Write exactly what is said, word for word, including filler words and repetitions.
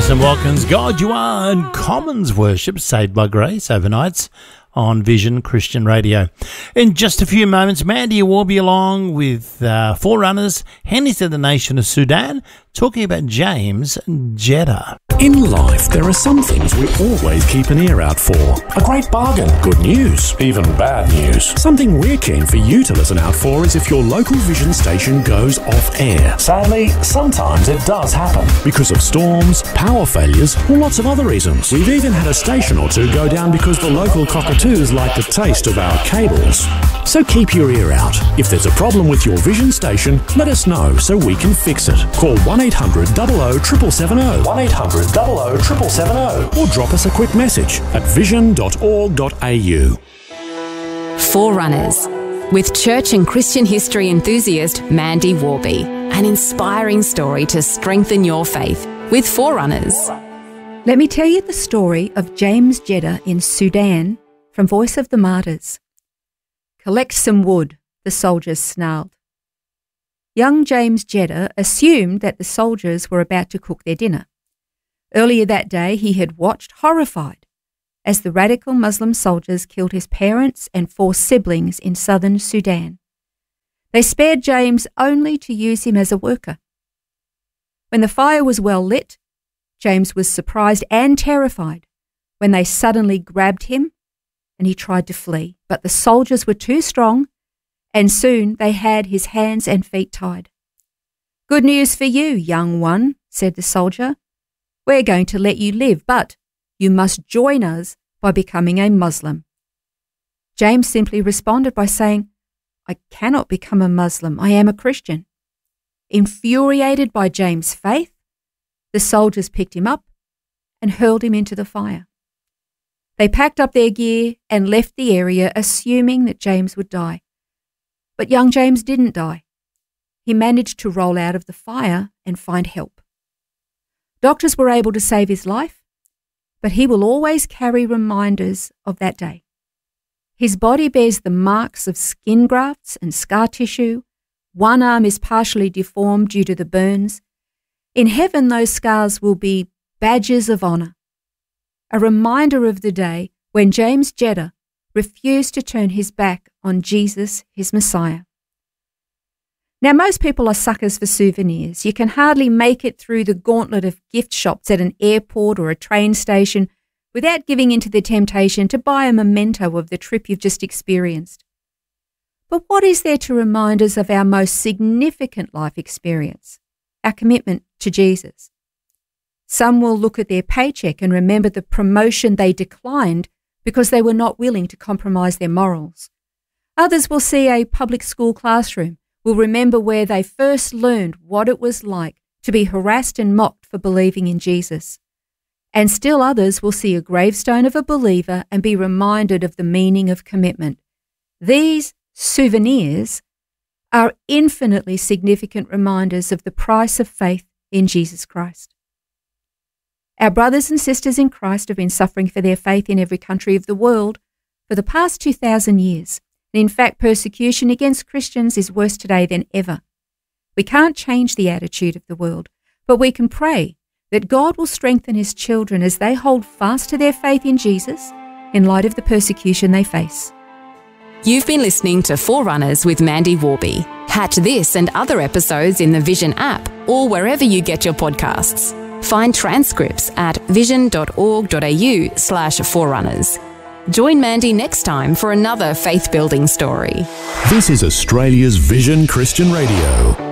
Alison Watkins, God You Are, and Commons Worship, Saved by Grace, overnights on Vision Christian Radio. In just a few moments, Mandy will be along with uh, Forerunners, heading to the nation of Sudan, talking about James Jetta. In life, there are some things we always keep an ear out for. A great bargain, good news, even bad news. Something we're keen for you to listen out for is if your local Vision station goes off air. Sadly, sometimes it does happen. Because of storms, power failures, or lots of other reasons. We've even had a station or two go down because the local cockatoos like the taste of our cables. So keep your ear out. If there's a problem with your Vision station, let us know so we can fix it. Call one eight hundred, double oh, seven seven oh, one eight hundred, double oh, seven seven oh, or drop us a quick message at vision dot org dot a u. Forerunners, with church and Christian history enthusiast Mandy Warby. An inspiring story to strengthen your faith with Forerunners. Let me tell you the story of James Jetta in Sudan from Voice of the Martyrs. Collect some wood, the soldiers snarled. Young James Jetta assumed that the soldiers were about to cook their dinner. Earlier that day, he had watched horrified as the radical Muslim soldiers killed his parents and four siblings in southern Sudan. They spared James only to use him as a worker. When the fire was well lit, James was surprised and terrified when they suddenly grabbed him and he tried to flee. But the soldiers were too strong, and soon they had his hands and feet tied. "Good news for you, young one," said the soldier. "We're going to let you live, but you must join us by becoming a Muslim." James simply responded by saying, "I cannot become a Muslim. I am a Christian." Infuriated by James' faith, the soldiers picked him up and hurled him into the fire. They packed up their gear and left the area, assuming that James would die. But young James didn't die. He managed to roll out of the fire and find help. Doctors were able to save his life, but he will always carry reminders of that day. His body bears the marks of skin grafts and scar tissue. One arm is partially deformed due to the burns. In heaven, those scars will be badges of honour, a reminder of the day when James Jetta refused to turn his back on Jesus, his Messiah. Now, most people are suckers for souvenirs. You can hardly make it through the gauntlet of gift shops at an airport or a train station without giving into the temptation to buy a memento of the trip you've just experienced. But what is there to remind us of our most significant life experience, our commitment to Jesus? Some will look at their paycheck and remember the promotion they declined because they were not willing to compromise their morals. Others will see a public school classroom, will remember where they first learned what it was like to be harassed and mocked for believing in Jesus. And still others will see a gravestone of a believer and be reminded of the meaning of commitment. These souvenirs are infinitely significant reminders of the price of faith in Jesus Christ. Our brothers and sisters in Christ have been suffering for their faith in every country of the world for the past two thousand years. And in fact, persecution against Christians is worse today than ever. We can't change the attitude of the world, but we can pray that God will strengthen his children as they hold fast to their faith in Jesus in light of the persecution they face. You've been listening to Forerunners with Mandy Warby. Catch this and other episodes in the Vision app or wherever you get your podcasts. Find transcripts at vision dot org dot a u slash forerunners. Join Mandy next time for another faith-building story. This is Australia's Vision Christian Radio.